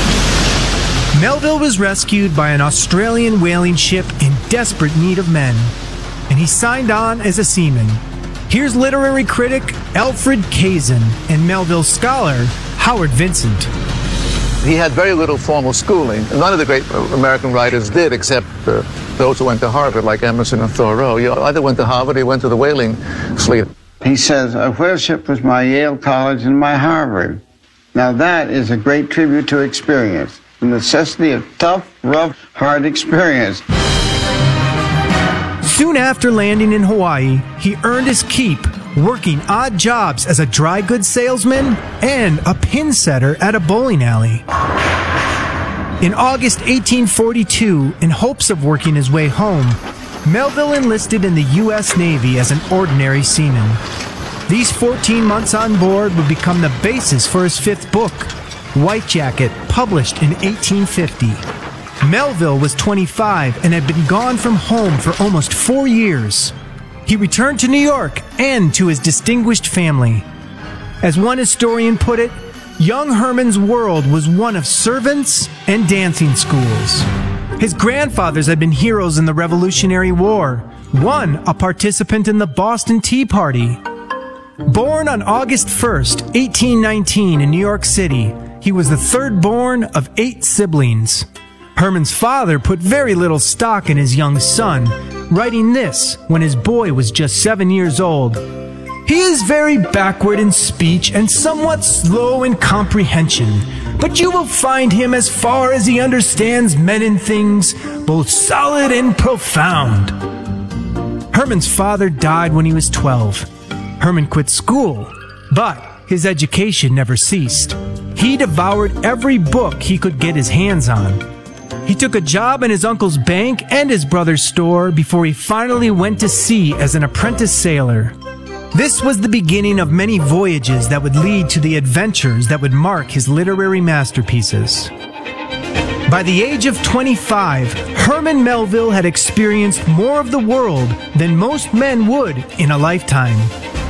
Melville was rescued by an Australian whaling ship in desperate need of men, and he signed on as a seaman. Here's literary critic Alfred Kazin and Melville scholar Howard Vincent. He had very little formal schooling. None of the great American writers did, except uh, those who went to Harvard, like Emerson and Thoreau. You either went to Harvard or you went to the whaling fleet. He says, a whale ship was my Yale College and my Harvard. Now that is a great tribute to experience. The necessity of tough, rough, hard experience. Soon after landing in Hawaii, he earned his keep, working odd jobs as a dry goods salesman and a pin setter at a bowling alley. In August eighteen forty-two, in hopes of working his way home, Melville enlisted in the U S Navy as an ordinary seaman. These fourteen months on board would become the basis for his fifth book, White Jacket, published in eighteen fifty. Melville was twenty-five and had been gone from home for almost four years. He returned to New York and to his distinguished family. As one historian put it, young Herman's world was one of servants and dancing schools. His grandfathers had been heroes in the Revolutionary War, one a participant in the Boston Tea Party. Born on August first, eighteen nineteen in New York City, he was the third born of eight siblings. Herman's father put very little stock in his young son, writing this when his boy was just seven years old. He is very backward in speech and somewhat slow in comprehension, but you will find him as far as he understands men and things, both solid and profound. Herman's father died when he was twelve. Herman quit school, but his education never ceased. He devoured every book he could get his hands on. He took a job in his uncle's bank and his brother's store before he finally went to sea as an apprentice sailor. This was the beginning of many voyages that would lead to the adventures that would mark his literary masterpieces. By the age of twenty-five, Herman Melville had experienced more of the world than most men would in a lifetime.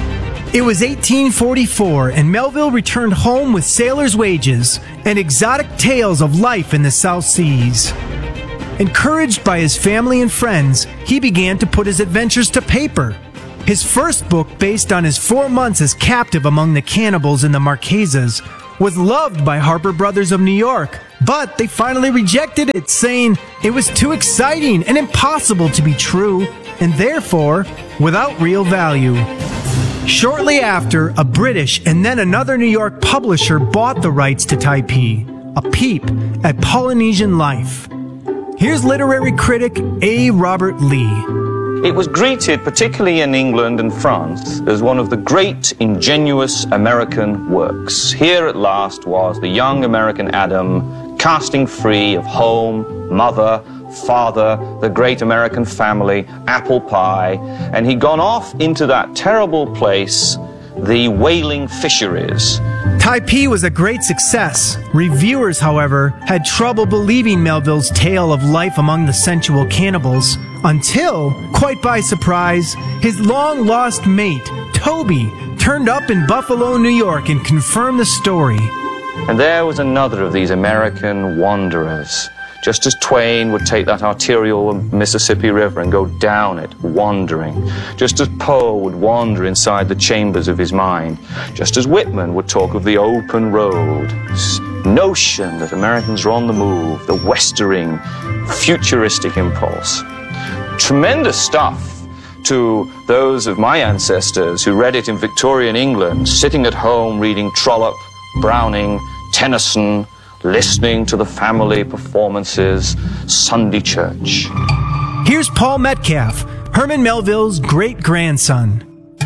It was eighteen forty-four, and Melville returned home with sailor's wages and exotic tales of life in the South Seas. Encouraged by his family and friends, he began to put his adventures to paper. His first book, based on his four months as captive among the cannibals in the Marquesas, was loved by Harper Brothers of New York, but they finally rejected it, saying it was too exciting and impossible to be true, and therefore without real value. Shortly after, a British and then another New York publisher bought the rights to Typee, a peep at Polynesian life. Here's literary critic A. Robert Lee. It was greeted, particularly in England and France, as one of the great, ingenuous American works. Here at last was the young American Adam, casting free of home, mother, father, the great American family, apple pie, and he'd gone off into that terrible place, the whaling fisheries. Typee was a great success. Reviewers, however, had trouble believing Melville's tale of life among the sensual cannibals until, quite by surprise, his long-lost mate, Toby, turned up in Buffalo, New York and confirmed the story. And there was another of these American wanderers. Just as Twain would take that arterial Mississippi River and go down it, wandering. Just as Poe would wander inside the chambers of his mind. Just as Whitman would talk of the open road. This notion that Americans are on the move, the westering, futuristic impulse. Tremendous stuff to those of my ancestors who read it in Victorian England, sitting at home reading Trollope, Browning, Tennyson, listening to the family performances, Sunday church. Here's Paul Metcalf, Herman Melville's great-grandson.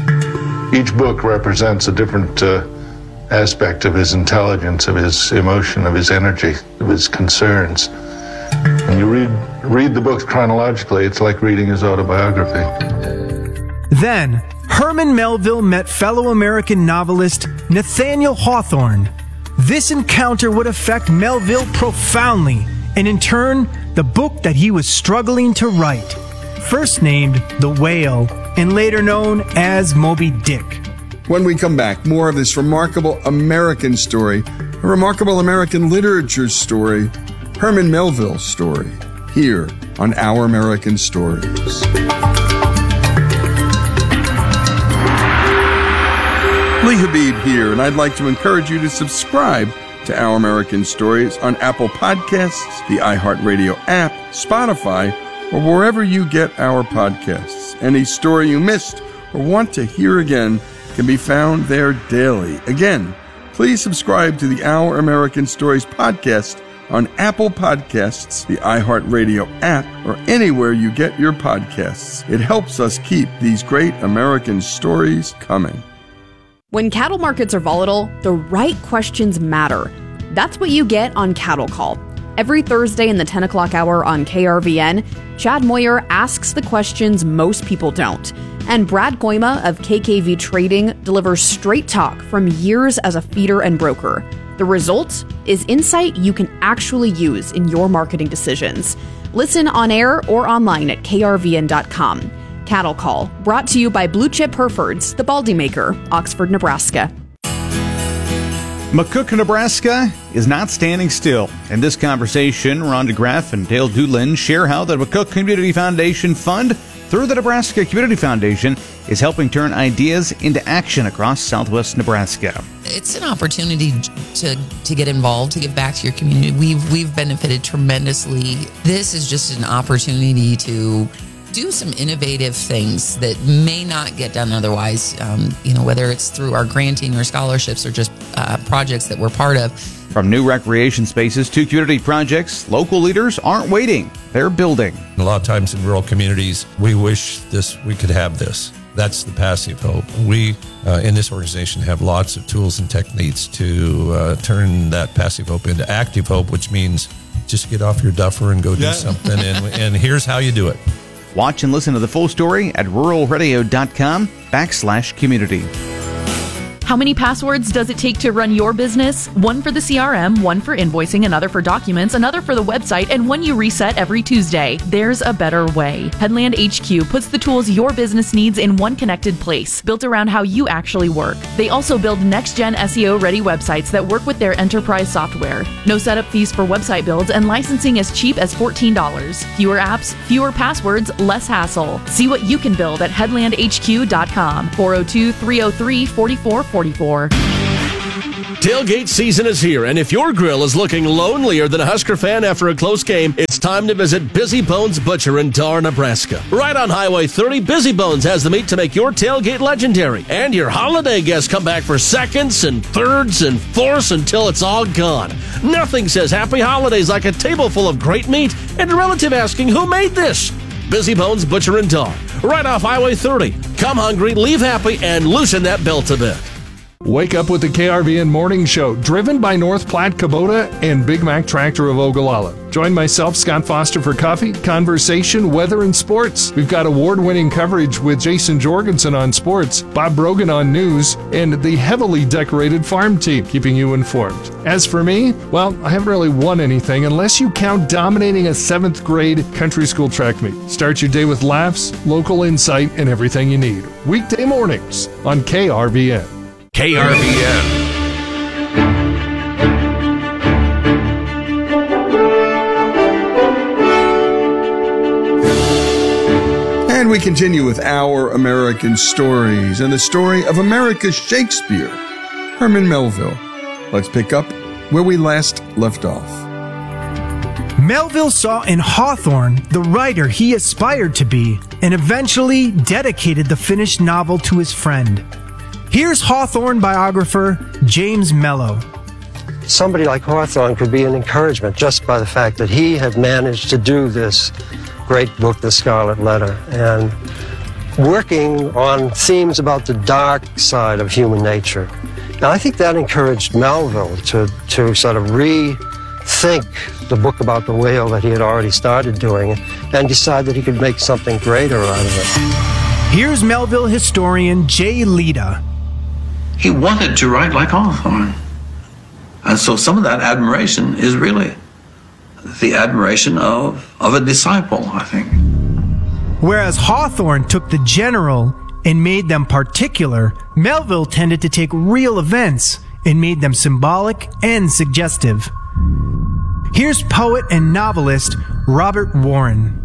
Each book represents a different uh, aspect of his intelligence, of his emotion, of his energy, of his concerns. When you read, read the books chronologically, it's like reading his autobiography. Then, Herman Melville met fellow American novelist Nathaniel Hawthorne. This encounter would affect Melville profoundly, and in turn, the book that he was struggling to write. First named The Whale, and later known as Moby Dick. When we come back, more of this remarkable American story, a remarkable American literature story, Herman Melville's story, here on Our American Stories. Lee Habib here, and I'd like to encourage you to subscribe to Our American Stories on Apple Podcasts, the iHeartRadio app, Spotify, or wherever you get our podcasts. Any story you missed or want to hear again can be found there daily. Again, please subscribe to the Our American Stories podcast on Apple Podcasts, the iHeartRadio app, or anywhere you get your podcasts. It helps us keep these great American stories coming. When cattle markets are volatile, the right questions matter. That's what you get on Cattle Call. Every Thursday in the ten o'clock hour on K R V N, Chad Moyer asks the questions most people don't. And Brad Goima of K K V Trading delivers straight talk from years as a feeder and broker. The result is insight you can actually use in your marketing decisions. Listen on air or online at K R V N dot com. Cattle Call, brought to you by Blue Chip Herefords, the Baldy Maker, Oxford, Nebraska. McCook, Nebraska is not standing still. In this conversation, Ron DeGraff and Dale Doolin share how the McCook Community Foundation Fund, through the Nebraska Community Foundation, is helping turn ideas into action across southwest Nebraska. It's an opportunity to to get involved, to give back to your community. We've we've benefited tremendously. This is just an opportunity to do some innovative things that may not get done otherwise, um, you know, whether it's through our granting or scholarships or just uh, projects that we're part of. From new recreation spaces to community projects, local leaders aren't waiting, they're building. A lot of times in rural communities, we wish this we could have this. That's the passive hope. We, uh, in this organization, have lots of tools and techniques to uh, turn that passive hope into active hope, which means just get off your duffer and go do yeah. something, and, and here's how you do it. Watch and listen to the full story at rural radio dot com backslash community. How many passwords does it take to run your business? One for the C R M, one for invoicing, another for documents, another for the website, and one you reset every Tuesday. There's a better way. Headland H Q puts the tools your business needs in one connected place, built around how you actually work. They also build next-gen S E O-ready websites that work with their enterprise software. No setup fees for website builds, and licensing as cheap as fourteen dollars. Fewer apps, fewer passwords, less hassle. See what you can build at headland h q dot com. four oh two, three oh three, four four four four. Tailgate season is here, and if your grill is looking lonelier than a Husker fan after a close game, it's time to visit Busy Bones Butcher in Dar, Nebraska. Right on Highway thirty, Busy Bones has the meat to make your tailgate legendary, and your holiday guests come back for seconds and thirds and fourths until it's all gone. Nothing says happy holidays like a table full of great meat and a relative asking who made this. Busy Bones Butcher in Dar, right off Highway thirty. Come hungry, leave happy, and loosen that belt a bit. Wake up with the K R V N Morning Show, driven by North Platte Kubota and Big Mac Tractor of Ogallala. Join myself, Scott Foster, for coffee, conversation, weather, and sports. We've got award-winning coverage with Jason Jorgensen on sports, Bob Brogan on news, and the heavily decorated farm team, keeping you informed. As for me, well, I haven't really won anything unless you count dominating a seventh grade country school track meet. Start your day with laughs, local insight, and everything you need. Weekday mornings on K R V N. K R V N. And we continue with Our American Stories and the story of America's Shakespeare, Herman Melville. Let's pick up where we last left off. Melville saw in Hawthorne the writer he aspired to be and eventually dedicated the finished novel to his friend. Here's Hawthorne biographer James Mello. Somebody like Hawthorne could be an encouragement just by the fact that he had managed to do this great book, The Scarlet Letter, and working on themes about the dark side of human nature. Now, I think that encouraged Melville to, to sort of rethink the book about the whale that he had already started doing and decide that he could make something greater out of it. Here's Melville historian Jay Leda. He wanted to write like Hawthorne. And so some of that admiration is really the admiration of, of a disciple, I think. Whereas Hawthorne took the general and made them particular, Melville tended to take real events and made them symbolic and suggestive. Here's poet and novelist Robert Warren.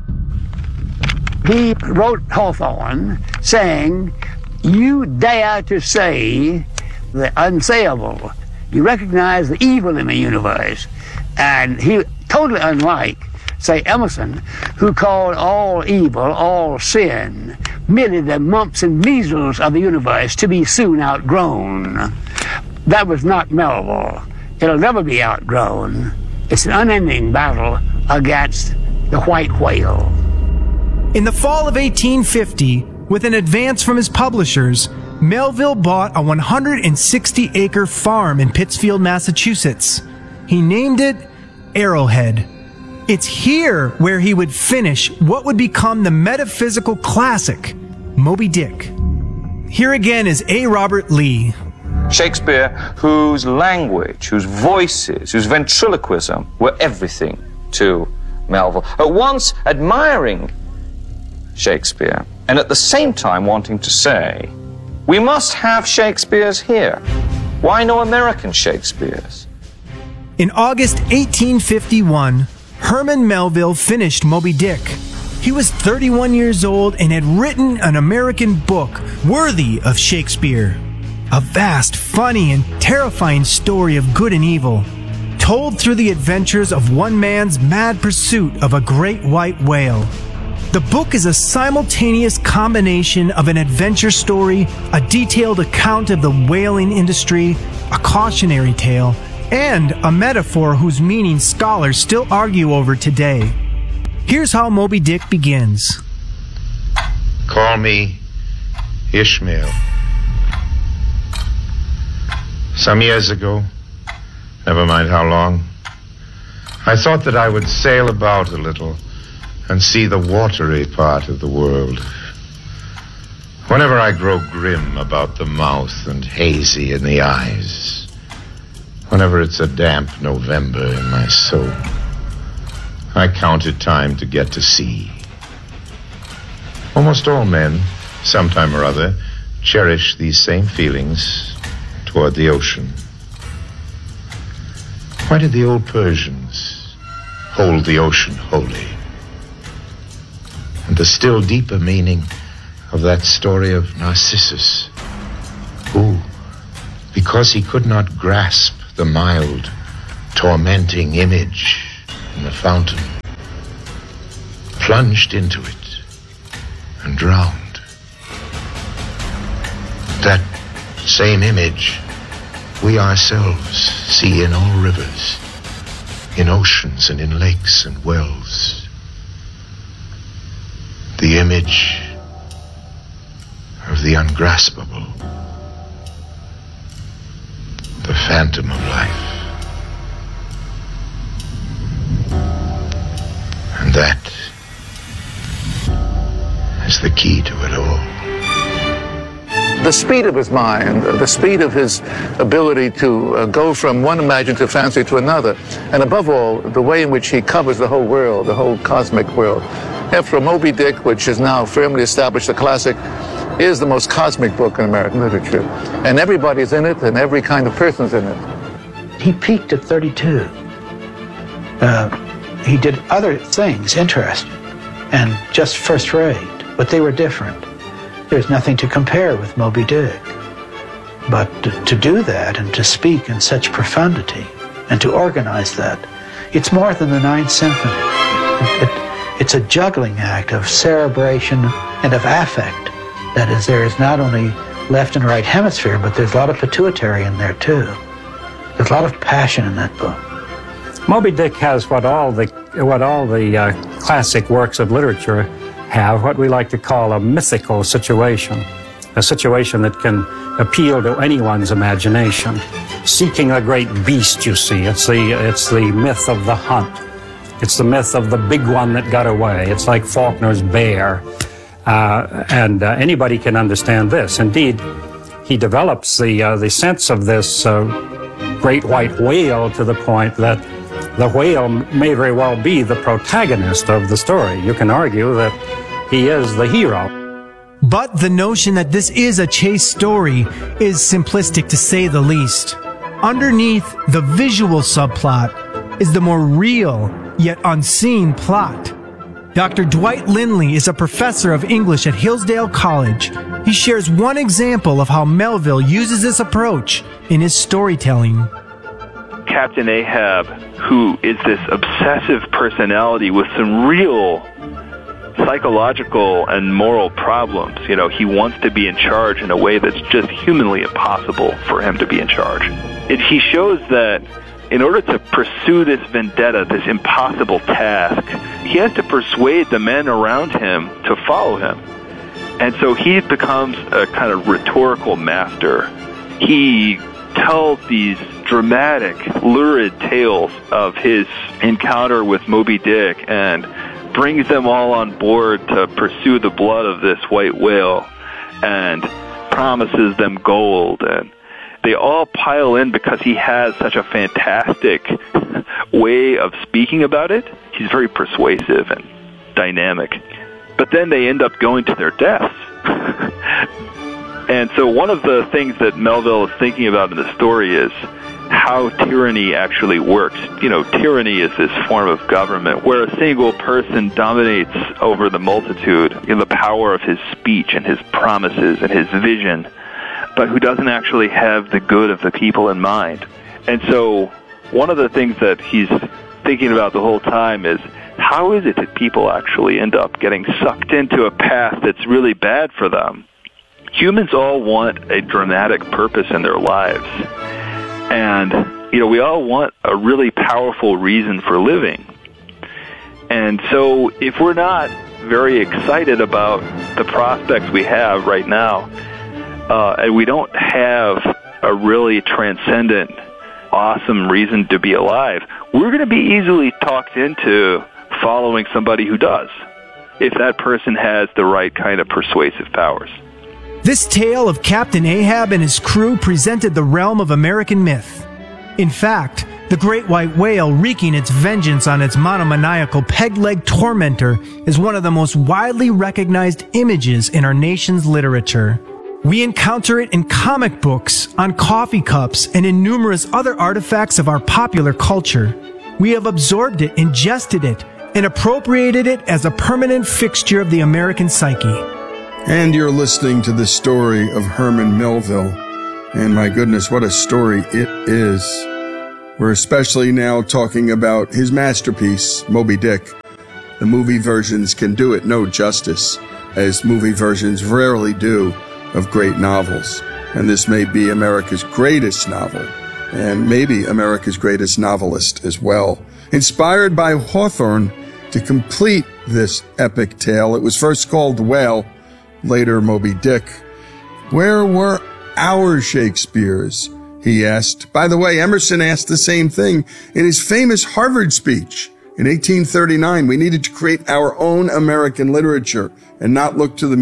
He wrote Hawthorne saying, "You dare to say the unsayable. You recognize the evil in the universe." And he, totally unlike, say, Emerson, who called all evil, all sin, merely the mumps and measles of the universe to be soon outgrown. That was not Melville. It'll never be outgrown. It's an unending battle against the white whale. In the fall of eighteen fifty, with an advance from his publishers, Melville bought a one hundred sixty acre farm in Pittsfield, Massachusetts. He named it Arrowhead. It's here where he would finish what would become the metaphysical classic, Moby Dick. Here again is A. Robert Lee. Shakespeare, whose language, whose voices, whose ventriloquism were everything to Melville. At once admiring Shakespeare, and at the same time wanting to say, we must have Shakespeare's here. Why no American Shakespeare's? In August eighteen fifty-one, Herman Melville finished Moby Dick. He was thirty-one years old and had written an American book worthy of Shakespeare. A vast, funny, and terrifying story of good and evil, told through the adventures of one man's mad pursuit of a great white whale. The book is a simultaneous combination of an adventure story, a detailed account of the whaling industry, a cautionary tale, and a metaphor whose meaning scholars still argue over today. Here's how Moby Dick begins. Call me Ishmael. Some years ago, never mind how long, I thought that I would sail about a little and see the watery part of the world. Whenever I grow grim about the mouth and hazy in the eyes, whenever it's a damp November in my soul, I count it time to get to sea. Almost all men, sometime or other, cherish these same feelings toward the ocean. Why did the old Persians hold the ocean holy? And the still deeper meaning of that story of Narcissus, who, because he could not grasp the mild, tormenting image in the fountain, plunged into it and drowned. That same image we ourselves see in all rivers, in oceans and in lakes and wells. The image of the ungraspable, the phantom of life. And that is the key to it all. The speed of his mind, the speed of his ability to uh, go from one imaginative fancy to another, and above all, the way in which he covers the whole world, the whole cosmic world. After Moby Dick, which is now firmly established a classic, is the most cosmic book in American literature. And everybody's in it, and every kind of person's in it. He peaked at thirty-two. Uh, he did other things interesting and just first rate, but they were different. There's nothing to compare with Moby Dick. But to, to do that and to speak in such profundity and to organize that, it's more than the Ninth Symphony. It, it, it's a juggling act of cerebration and of affect. That is, there is not only left and right hemisphere, but there's a lot of pituitary in there too. There's a lot of passion in that book. Moby Dick has what all the what all the uh, classic works of literature have, what we like to call a mythical situation, a situation that can appeal to anyone's imagination. Seeking a great beast, you see, it's the it's the myth of the hunt. It's the myth of the big one that got away. It's like Faulkner's bear. Uh, and uh, anybody can understand this. Indeed, he develops the uh, the sense of this uh, great white whale to the point that the whale may very well be the protagonist of the story. You can argue that he is the hero. But the notion that this is a chase story is simplistic to say the least. Underneath the visual subplot is the more real yet unseen plot. Doctor Dwight Lindley is a professor of English at Hillsdale College. He shares one example of how Melville uses this approach in his storytelling. Captain Ahab, who is this obsessive personality with some real psychological and moral problems. You know, he wants to be in charge in a way that's just humanly impossible for him to be in charge. It, he shows that in order to pursue this vendetta, this impossible task, he has to persuade the men around him to follow him. And so he becomes a kind of rhetorical master. He tells these dramatic, lurid tales of his encounter with Moby Dick and brings them all on board to pursue the blood of this white whale and promises them gold. And they all pile in because he has such a fantastic way of speaking about it. He's very persuasive and dynamic. But then they end up going to their deaths. And so one of the things that Melville is thinking about in the story is how tyranny actually works. You know, tyranny is this form of government where a single person dominates over the multitude in the power of his speech and his promises and his vision, but who doesn't actually have the good of the people in mind. And so one of the things that he's thinking about the whole time is, how is it that people actually end up getting sucked into a path that's really bad for them? Humans all want a dramatic purpose in their lives. And, you know, we all want a really powerful reason for living. And so if we're not very excited about the prospects we have right now, uh, and we don't have a really transcendent, awesome reason to be alive, we're going to be easily talked into following somebody who does, if that person has the right kind of persuasive powers. This tale of Captain Ahab and his crew presented the realm of American myth. In fact, the great white whale wreaking its vengeance on its monomaniacal peg-leg tormentor is one of the most widely recognized images in our nation's literature. We encounter it in comic books, on coffee cups, and in numerous other artifacts of our popular culture. We have absorbed it, ingested it, and appropriated it as a permanent fixture of the American psyche. And you're listening to the story of Herman Melville. And my goodness, what a story it is. We're especially now talking about his masterpiece, Moby Dick. The movie versions can do it no justice, as movie versions rarely do of great novels. And this may be America's greatest novel, and maybe America's greatest novelist as well. Inspired by Hawthorne to complete this epic tale, it was first called The Whale, later Moby Dick. Where were our Shakespeares? He asked. By the way, Emerson asked the same thing in his famous Harvard speech in eighteen thirty-nine. We needed to create our own American literature and not look to the